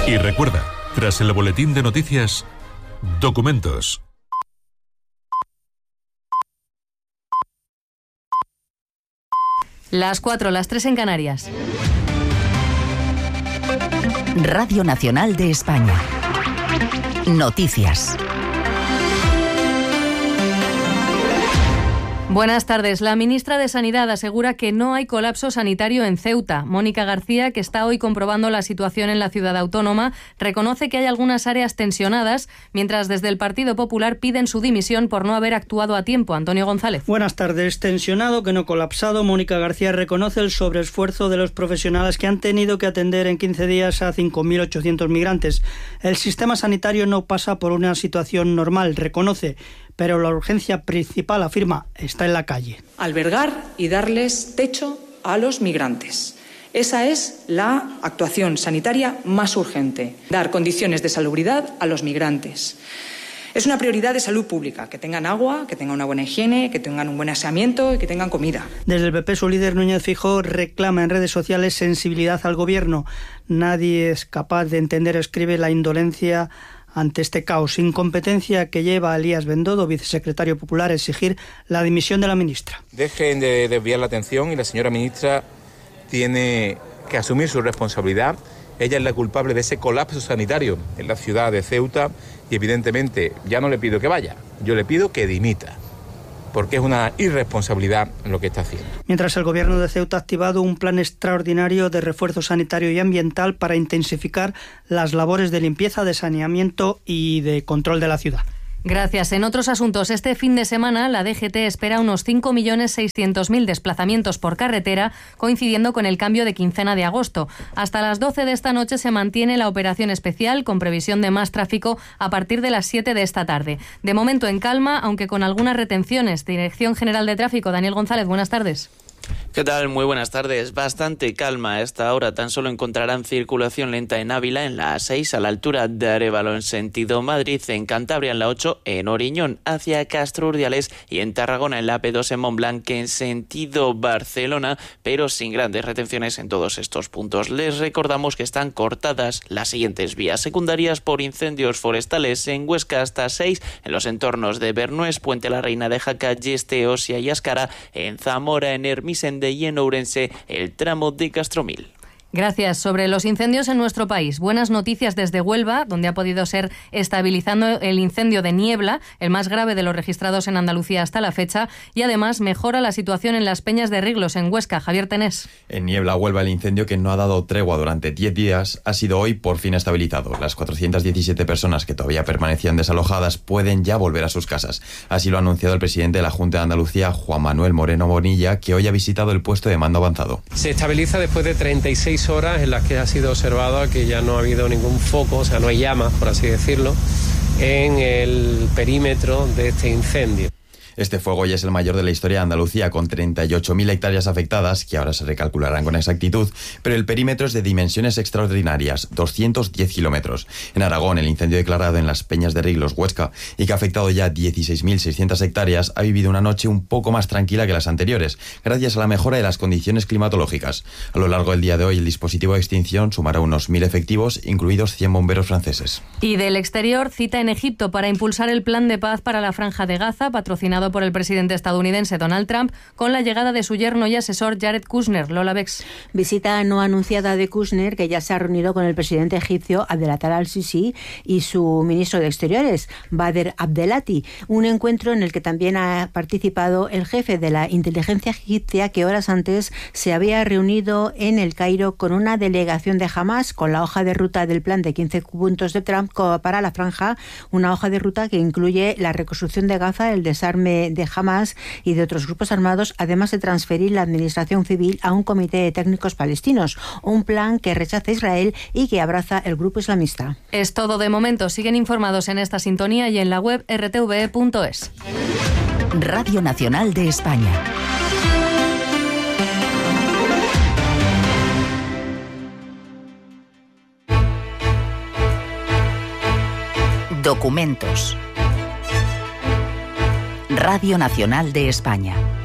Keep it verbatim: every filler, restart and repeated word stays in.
Y recuerda, tras el boletín de noticias, documentos. Las cuatro, las tres en Canarias. Radio Nacional de España. Noticias. Buenas tardes. La ministra de Sanidad asegura que no hay colapso sanitario en Ceuta. Mónica García, que está hoy comprobando la situación en la ciudad autónoma, reconoce que hay algunas áreas tensionadas, mientras desde el Partido Popular piden su dimisión por no haber actuado a tiempo. Antonio González. Buenas tardes. Tensionado que no colapsado, Mónica García reconoce el sobreesfuerzo de los profesionales que han tenido que atender en quince días a cinco mil ochocientos migrantes. El sistema sanitario no pasa por una situación normal, reconoce, pero la urgencia principal, afirma, está en la calle. Albergar y darles techo a los migrantes. Esa es la actuación sanitaria más urgente, dar condiciones de salubridad a los migrantes. Es una prioridad de salud pública, que tengan agua, que tengan una buena higiene, que tengan un buen aseamiento y que tengan comida. Desde el P P, su líder Núñez Feijóo reclama en redes sociales sensibilidad al gobierno. Nadie es capaz de entender, escribe, la indolencia ante este caos, incompetencia que lleva a Elías Bendodo, vicesecretario popular, a exigir la dimisión de la ministra. Dejen de desviar la atención y la señora ministra tiene que asumir su responsabilidad. Ella es la culpable de ese colapso sanitario en la ciudad de Ceuta y evidentemente ya no le pido que vaya, yo le pido que dimita, porque es una irresponsabilidad lo que está haciendo. Mientras el gobierno de Ceuta ha activado un plan extraordinario de refuerzo sanitario y ambiental para intensificar las labores de limpieza, de saneamiento y de control de la ciudad. Gracias. En otros asuntos, este fin de semana la D G T espera unos cinco millones seiscientos mil desplazamientos por carretera, coincidiendo con el cambio de quincena de agosto. Hasta las doce de esta noche se mantiene la operación especial, con previsión de más tráfico a partir de las siete de esta tarde. De momento en calma, aunque con algunas retenciones. Dirección General de Tráfico, Daniel González, buenas tardes. ¿Qué tal? Muy buenas tardes. Bastante calma a esta hora. Tan solo encontrarán circulación lenta en Ávila, en la A seis, a la altura de Arévalo en sentido Madrid, en Cantabria en la ocho, en Oriñón hacia Castro Urdiales y en Tarragona en la A P dos en Montblanc en sentido Barcelona, pero sin grandes retenciones en todos estos puntos. Les recordamos que están cortadas las siguientes vías secundarias por incendios forestales en Huesca hasta seis, en los entornos de Bernués, Puente la Reina de Jaca, Yeste, Osia y Ascara, en Zamora, en Hermisende y en Ourense, el tramo de Castromil. Gracias. Sobre los incendios en nuestro país, buenas noticias desde Huelva, donde ha podido ser estabilizando el incendio de Niebla, el más grave de los registrados en Andalucía hasta la fecha, y además mejora la situación en las Peñas de Riglos, en Huesca. Javier Tenés. En Niebla, Huelva, el incendio, que no ha dado tregua durante diez días, ha sido hoy por fin estabilizado. Las cuatrocientas diecisiete personas que todavía permanecían desalojadas pueden ya volver a sus casas. Así lo ha anunciado el presidente de la Junta de Andalucía, Juan Manuel Moreno Bonilla, que hoy ha visitado el puesto de mando avanzado. Se estabiliza después de treinta y seis horas en las que ha sido observado que ya no ha habido ningún foco, o sea, no hay llamas, por así decirlo, en el perímetro de este incendio. Este fuego ya es el mayor de la historia de Andalucía, con treinta y ocho mil hectáreas afectadas, que ahora se recalcularán con exactitud, pero el perímetro es de dimensiones extraordinarias, doscientos diez kilómetros. En Aragón, el incendio declarado en las Peñas de Riglos, Huesca, y que ha afectado ya dieciséis mil seiscientas hectáreas, ha vivido una noche un poco más tranquila que las anteriores, gracias a la mejora de las condiciones climatológicas. A lo largo del día de hoy, el dispositivo de extinción sumará unos mil efectivos, incluidos cien bomberos franceses. Y del exterior, cita en Egipto para impulsar el plan de paz para la Franja de Gaza, patrocinado por el presidente estadounidense Donald Trump, con la llegada de su yerno y asesor Jared Kushner. Lola Bex. Visita no anunciada de Kushner, que ya se ha reunido con el presidente egipcio Abdelaziz al-Sisi y su ministro de Exteriores, Bader Abdelati. Un encuentro en el que también ha participado el jefe de la inteligencia egipcia, que horas antes se había reunido en el Cairo con una delegación de Hamas, con la hoja de ruta del plan de quince puntos de Trump para la franja, una hoja de ruta que incluye la reconstrucción de Gaza, el desarme de Hamas y de otros grupos armados, además de transferir la administración civil a un comité de técnicos palestinos, un plan que rechaza Israel y que abraza el grupo islamista. Es todo de momento. Siguen informados en esta sintonía y en la web erre te ve punto es. Radio Nacional de España. Documentos. Radio Nacional de España.